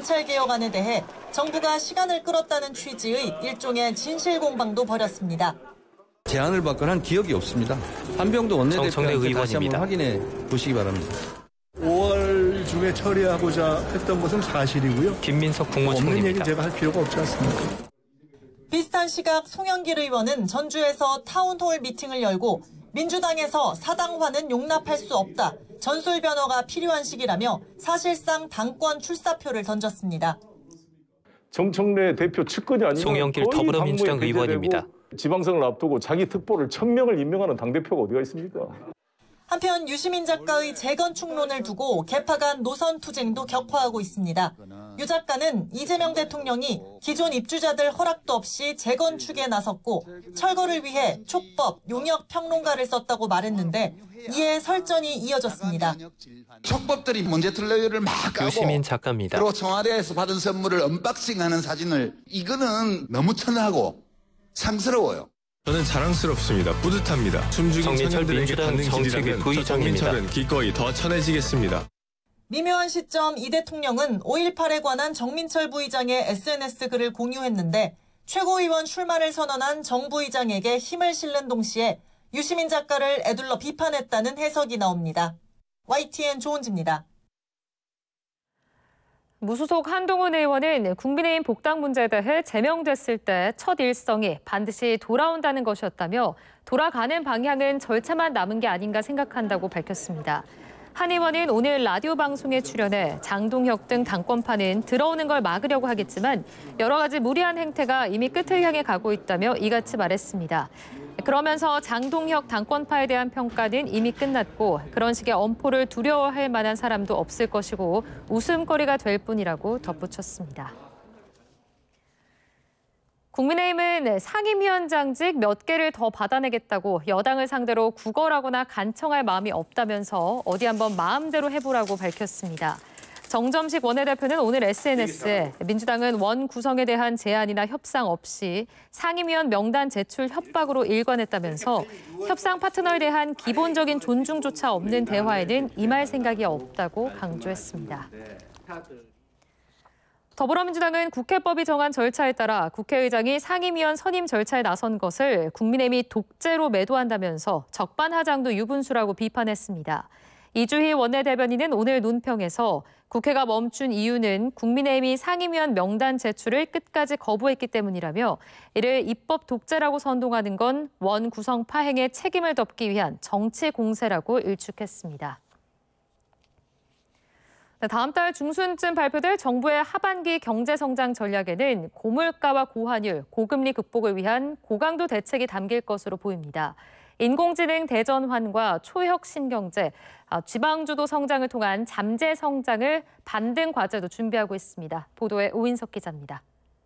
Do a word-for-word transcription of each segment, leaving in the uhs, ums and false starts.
검찰 개혁안에 대해 정부가 시간을 끌었다는 취지의 일종의 진실 공방도 벌였습니다. 제안을 받거나 한 기억이 없습니다. 한병도 원내대표한테 다시 한번 확인해 보시기 바랍니다. 오월 중에 처리하고자 했던 것은 사실이고요. 김민석 국무총리입니다. 없는 얘기 제가 할 필요가 없지 않습니까? 비슷한 시각 송영길 의원은 전주에서 타운홀 미팅을 열고 민주당에서 사당화는 용납할 수 없다. 전술 변화가 필요한 시기라며 사실상 당권 출사표를 던졌습니다. 정청래 대표 측근이 아니면 송영길 더불어민주당 의원입니다. 지방선을 앞두고 자기 특보를 천 명을 임명하는 당대표가 어디가 있습니까? 한편 유시민 작가의 재건축론을 두고 개파 간 노선 투쟁도 격화하고 있습니다. 유 작가는 이재명 대통령이 기존 입주자들 허락도 없이 재건축에 나섰고 철거를 위해 촉법, 용역 평론가를 썼다고 말했는데 이에 설전이 이어졌습니다. 촉법들이 문제틀레이를 막 까고 유시민 작가입니다. 그리고 청와대에서 받은 선물을 언박싱하는 사진을 이거는 너무 천하고 상스러워요. 저는 자랑스럽습니다. 뿌듯합니다. 숨죽인 청년들에게 받는 길이라면 정민철은 기꺼이 더 천해지겠습니다. 미묘한 시점 이 대통령은 오일팔에 관한 정민철 부의장의 에스엔에스 글을 공유했는데 최고위원 출마를 선언한 정 부의장에게 힘을 실는 동시에 유시민 작가를 에둘러 비판했다는 해석이 나옵니다. 와이티엔 조은지입니다. 무소속 한동훈 의원은 국민의힘 복당 문제에 대해 제명됐을 때 첫 일성이 반드시 돌아온다는 것이었다며 돌아가는 방향은 절차만 남은 게 아닌가 생각한다고 밝혔습니다. 한 의원은 오늘 라디오 방송에 출연해 장동혁 등 당권파는 들어오는 걸 막으려고 하겠지만 여러 가지 무리한 행태가 이미 끝을 향해 가고 있다며 이같이 말했습니다. 그러면서 장동혁 당권파에 대한 평가는 이미 끝났고 그런 식의 엄포를 두려워할 만한 사람도 없을 것이고 웃음거리가 될 뿐이라고 덧붙였습니다. 국민의힘은 상임위원장직 몇 개를 더 받아내겠다고 여당을 상대로 구걸하거나 간청할 마음이 없다면서 어디 한번 마음대로 해보라고 밝혔습니다. 정점식 원내대표는 오늘 에스엔에스에 민주당은 원 구성에 대한 제안이나 협상 없이 상임위원 명단 제출 협박으로 일관했다면서 협상 파트너에 대한 기본적인 존중조차 없는 대화에는 임할 생각이 없다고 강조했습니다. 더불어민주당은 국회법이 정한 절차에 따라 국회의장이 상임위원 선임 절차에 나선 것을 국민의힘이 독재로 매도한다면서 적반하장도 유분수라고 비판했습니다. 이주희 원내대변인은 오늘 논평에서 국회가 멈춘 이유는 국민의힘이 상임위원 명단 제출을 끝까지 거부했기 때문이라며 이를 입법 독재라고 선동하는 건 원 구성 파행의 책임을 덮기 위한 정치 공세라고 일축했습니다. 다음 달 중순쯤 발표될 정부의 하반기 경제성장 전략에는 고물가와 고환율, 고금리 극복을 위한 고강도 대책이 담길 것으로 보입니다. 인공지능 대전환과 초혁 신경제, 지방주도 성장을 통한 잠재 성장을 반등 과제도 준비하고 있습니다. 보도에 오인석 기자입니다.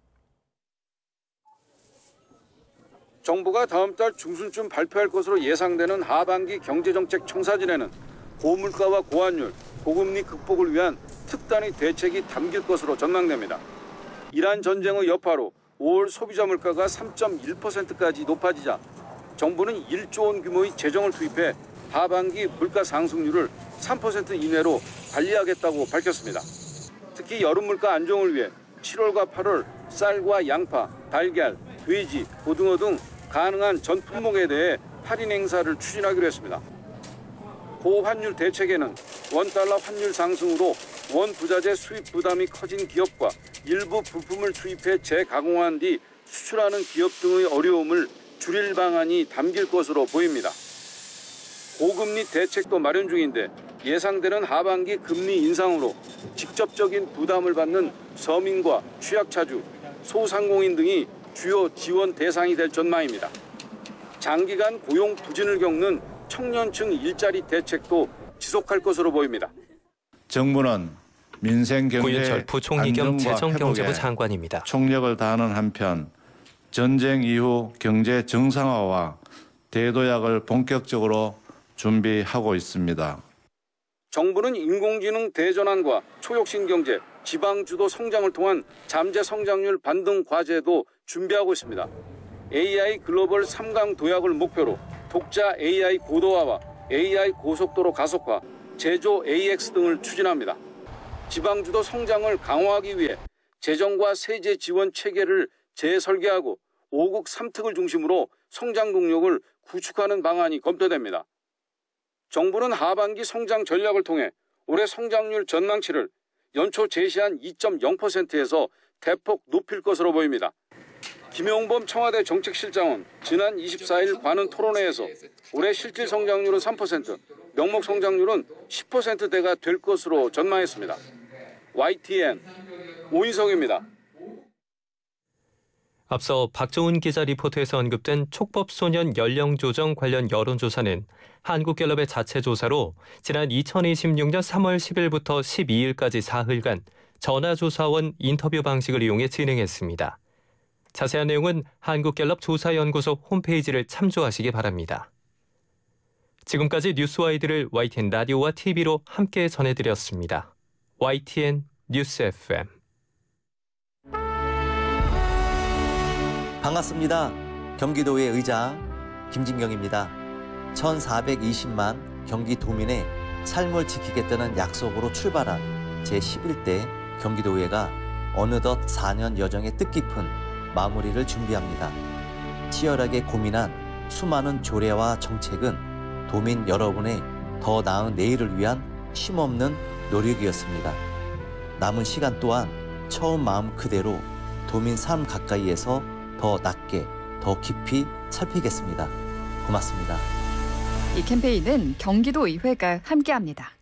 정부가 다음 달 중순쯤 발표할 것으로 예상되는 하반기 경제정책 청사진에는 고물가와 고환율, 고금리 극복을 위한 특단의 대책이 담길 것으로 전망됩니다. 이란 전쟁의 여파로 오월 소비자 물가가 삼 점 일 퍼센트까지 높아지자 정부는 일조 원 규모의 재정을 투입해 하반기 물가 상승률을 삼 퍼센트 이내로 관리하겠다고 밝혔습니다. 특히 여름 물가 안정을 위해 칠월과 팔월 쌀과 양파, 달걀, 돼지, 고등어 등 가능한 전 품목에 대해 할인 행사를 추진하기로 했습니다. 고환율 대책에는 원달러 환율 상승으로 원 부자재 수입 부담이 커진 기업과 일부 부품을 투입해 재가공한 뒤 수출하는 기업 등의 어려움을 줄일 방안이 담길 것으로 보입니다. 고금리 대책도 마련 중인데 예상되는 하반기 금리 인상으로 직접적인 부담을 받는 서민과 취약차주, 소상공인 등이 주요 지원 대상이 될 전망입니다. 장기간 고용 부진을 겪는 청년층 일자리 대책도 지속할 것으로 보입니다. 정부는 민생 경제 부총리 겸 안정과 재정경제부 회복에 장관입니다. 총력을 다하는 한편 전쟁 이후 경제 정상화와 대도약을 본격적으로 준비하고 있습니다. 정부는 인공지능 대전환과 초혁신경제, 지방주도 성장을 통한 잠재 성장률 반등 과제도 준비하고 있습니다. 에이아이 글로벌 삼 강 도약을 목표로 독자 에이아이 고도화와 에이아이 고속도로 가속화, 제조 에이엑스 등을 추진합니다. 지방주도 성장을 강화하기 위해 재정과 세제 지원 체계를 재설계하고 오국 삼특을 중심으로 성장 동력을 구축하는 방안이 검토됩니다. 정부는 하반기 성장 전략을 통해 올해 성장률 전망치를 연초 제시한 이 점 영 퍼센트에서 대폭 높일 것으로 보입니다. 김용범 청와대 정책실장은 지난 이십사일 관훈 토론회에서 올해 실질 성장률은 삼 퍼센트, 명목 성장률은 십 퍼센트대가 될 것으로 전망했습니다. 와이티엔 오인성입니다. 앞서 박정훈 기자 리포트에서 언급된 촉법소년 연령 조정 관련 여론조사는 한국갤럽의 자체 조사로 지난 이천이십육년 삼월 십일부터 십이일까지 사흘간 전화조사원 인터뷰 방식을 이용해 진행했습니다. 자세한 내용은 한국갤럽 조사연구소 홈페이지를 참조하시기 바랍니다. 지금까지 뉴스와이드를 와이티엔 라디오와 티비로 함께 전해드렸습니다. 와이티엔 뉴스 에프엠. 반갑습니다. 경기도의 의장 김진경입니다. 천사백이십만 경기도민의 삶을 지키겠다는 약속으로 출발한 제십일대 경기도의회가 어느덧 사 년 여정의 뜻깊은 마무리를 준비합니다. 치열하게 고민한 수많은 조례와 정책은 도민 여러분의 더 나은 내일을 위한 쉼없는 노력이었습니다. 남은 시간 또한 처음 마음 그대로 도민 삶 가까이에서 더 낮게, 더 깊이 살피겠습니다. 고맙습니다. 이 캠페인은 경기도의회가 함께합니다.